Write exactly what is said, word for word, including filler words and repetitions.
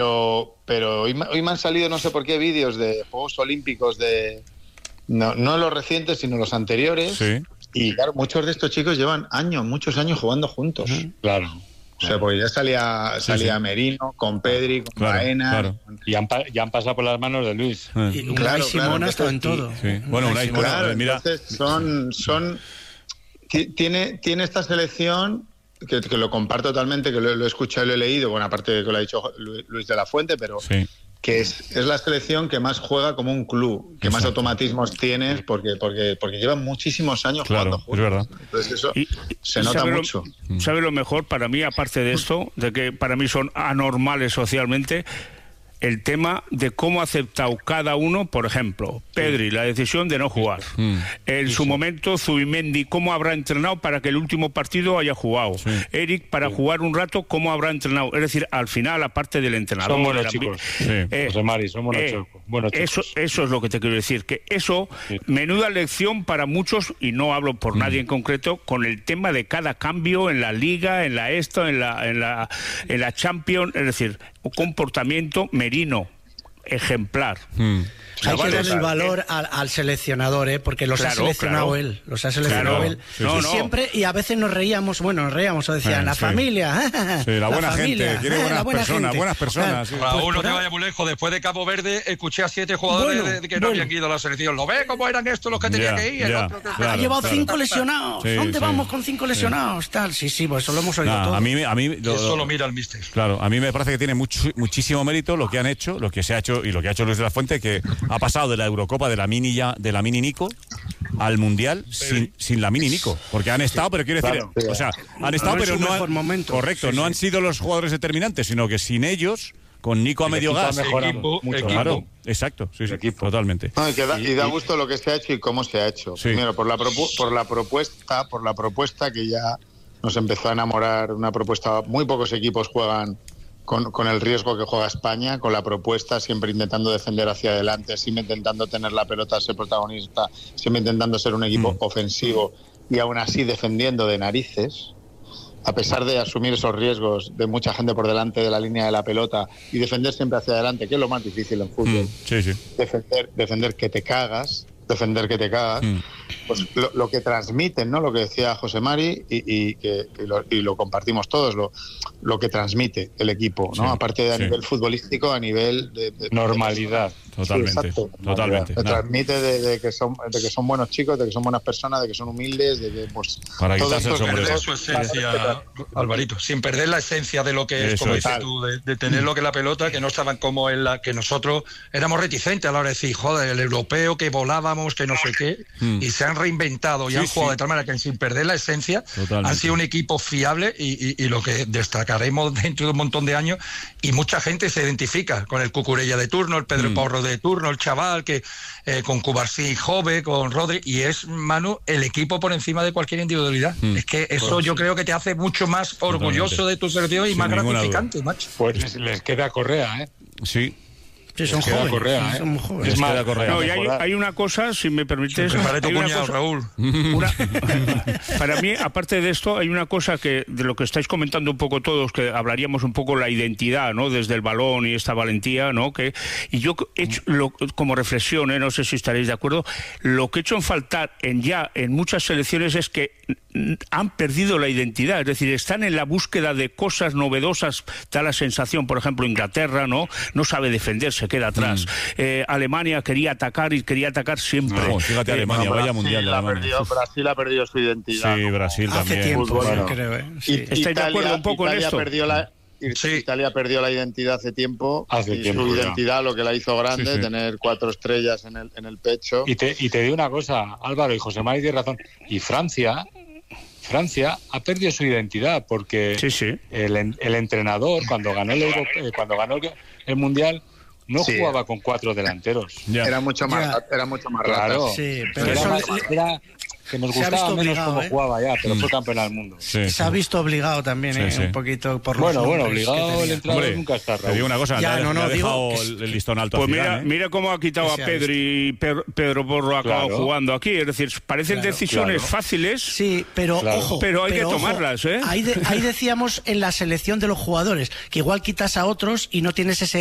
Pero, pero hoy, hoy me han salido no sé por qué vídeos de Juegos Olímpicos de no, no los recientes sino los anteriores. Sí. Y claro, muchos de estos chicos llevan años, muchos años jugando juntos. Uh-huh. Claro. O sea, porque ya salía, sí, salía sí. Merino, con Pedri, con claro, Baena. Claro. Y han, ya han pasado por las manos de Luis. Eh. Y Unai claro, Simón claro, ha estado en todo. Sí. Bueno, Unai Simón, claro, mira. Entonces son, son tiene, tiene esta selección que, que lo comparto totalmente, que lo, lo he escuchado y lo he leído, bueno, aparte de que lo ha dicho Luis de la Fuente, pero sí. que es, es la selección que más juega como un club, que Exacto. más automatismos tienes, porque porque porque llevan muchísimos años claro, jugando juntos. Es verdad. Entonces eso y, se y nota sabe mucho. Lo, ¿Sabe lo mejor para mí, aparte de esto, de que para mí son anormales socialmente? El tema de cómo ha aceptado cada uno, por ejemplo, Pedri, la decisión de no jugar. Mm. En sí, su sí. momento, Zubimendi, cómo habrá entrenado para que el último partido haya jugado. Sí. Eric, para sí. jugar un rato, cómo habrá entrenado. Es decir, al final, aparte del entrenador... Son buenos chicos. Sí. Eh, José Mari, son buenos, eh, chicos. buenos chicos. Eso, eso es lo que te quiero decir, que eso, sí. menuda lección para muchos, y no hablo por mm. nadie en concreto, con el tema de cada cambio en la Liga, en la esto, en la, en la, en la Champions, es decir, comportamiento Merino, ejemplar. Mm. Hay que darle el valor al, al seleccionador, ¿eh? Porque los claro, ha seleccionado claro. él, los ha seleccionado claro. él. Sí, no, y no. siempre, y a veces nos reíamos, bueno, nos reíamos, o decían, eh, la sí. familia. Sí, la, la buena familia, gente, quiere buenas buena personas, gente. buenas personas. Claro. Sí. Raúl, no te vayas muy lejos, después de Cabo Verde, escuché a siete jugadores bueno, de, de que no bueno. habían ido a la selección. ¿Lo ves cómo eran estos los que tenían yeah, que ir? Yeah, otro que... claro, ha llevado claro. cinco lesionados. Sí, ¿Dónde sí. vamos con cinco lesionados? Sí. Tal, sí, sí, pues eso lo hemos oído nah, todo. A mí, a mí, lo, eso lo mira el míster. Claro, a mí me parece que tiene mucho, muchísimo mérito lo que han hecho, lo que se ha hecho y lo que ha hecho Luis de la Fuente, que ha pasado de la Eurocopa de la mini ya, de la mini Nico al mundial sí. sin, sin la mini Nico, porque han estado, pero quiero decir, claro, sí. o sea, han estado, no pero no han, momento. correcto, sí, no sí. han sido los jugadores determinantes, sino que sin ellos, con Nico a medio gas, equipo, mucho, equipo. Claro, exacto, sí, sí, equipo. totalmente. No, y, que da, y da gusto lo que se ha hecho y cómo se ha hecho. Sí. Primero por la propu- por la propuesta, por la propuesta que ya nos empezó a enamorar, una propuesta, muy pocos equipos juegan Con, con el riesgo que juega España, con la propuesta, siempre intentando defender hacia adelante, siempre intentando tener la pelota, ser protagonista, siempre intentando ser un equipo mm. ofensivo y aún así defendiendo de narices, a pesar de asumir esos riesgos de mucha gente por delante de la línea de la pelota y defender siempre hacia adelante, que es lo más difícil en fútbol. Mm. Sí, sí. Defender, defender que te cagas, defender que te cagas, mm. pues lo, lo que transmiten, ¿no? Lo que decía José Mari y, y, que, y, lo, y lo compartimos todos, lo, lo que transmite el equipo, ¿no? Sí, aparte de a sí. nivel futbolístico, a nivel de... de normalidad. De, totalmente, sí, totalmente. Lo transmite de, de, que son, de que son buenos chicos, de que son buenas personas, de que son humildes, de que pues... Para quitarse el sombrero. Perder su esencia, Alvarito, sin perder la esencia de lo que es, Eso como es. dices tú, de, de tener lo que es la pelota, que no estaban como en la que nosotros éramos reticentes a la hora de decir, joder, el europeo, que volábamos, que no sé qué, mm. y se han reinventado y sí, han jugado sí. de tal manera que sin perder la esencia Totalmente. han sido un equipo fiable y, y, y lo que destacaremos dentro de un montón de años, y mucha gente se identifica con el Cucurella de turno, el Pedro mm. Porro de turno, el chaval que eh, con Cubarsí Jove, con Rodri, y es, Manu, el equipo por encima de cualquier individualidad. Mm. Es que eso pues, yo sí. creo que te hace mucho más orgulloso Totalmente. de tu selección y Sin más gratificante, duda. macho. Pues les, les queda Correa, ¿eh? Sí. Sí, son jóvenes, Correa, sí, ¿eh? son jóvenes. Es más, no, y hay, hay una cosa, si me permites... Prepara tu cuñado, cosa, Raúl. Una, para mí, aparte de esto, hay una cosa que de lo que estáis comentando un poco todos, que hablaríamos un poco la identidad, ¿no? Desde el balón y esta valentía, ¿no? Que, y yo he hecho, lo, como reflexión, ¿eh? No sé si estaréis de acuerdo, lo que he hecho en faltar en ya en muchas selecciones es que han perdido la identidad, es decir, están en la búsqueda de cosas novedosas, da la sensación, por ejemplo, Inglaterra, ¿no? No sabe defender, se queda atrás. Mm. Eh, Alemania quería atacar y quería atacar siempre. No, fíjate, Alemania, no, vaya mundial de Alemania. Perdió, Brasil ha perdido su identidad. Sí, Brasil Hace también. tiempo, bueno. creo, ¿eh? Sí. Y, ¿Estáis de acuerdo un poco Italia en esto? Perdió la, sí. Italia perdió la identidad hace tiempo. Hace y tiempo, su ya. identidad, lo que la hizo grande, sí, sí. tener cuatro estrellas en el, en el pecho. Y te, y te digo una cosa, Álvaro, y José Mari tiene razón. Y Francia... Francia ha perdido su identidad porque sí, sí. El, el entrenador cuando ganó el Euro, eh, cuando ganó el, el mundial no sí. jugaba con cuatro delanteros. Ya. Era mucho más, ya. era mucho más claro. rata. Sí, pero era, eso más, le... era que nos gustaba menos cómo ¿eh? jugaba ya, pero fue campeón del mundo. Sí, se sí. ha visto obligado también, sí, ¿eh? Sí. Un poquito por los Bueno, bueno, obligado el entrenador Hombre, nunca está. Te digo una cosa, ya, no, no, ha dejado digo, el listón alto. Pues final, mira, ¿eh? mira cómo ha quitado a Pedro y Pedro, Pedro Porro ha acabado claro. jugando aquí. Es decir, parecen claro, decisiones claro. fáciles. Sí, pero claro. ojo. Pero hay pero, que ojo, tomarlas, ¿eh? Ahí, de, ahí decíamos en la selección de los jugadores que igual quitas a otros y no tienes ese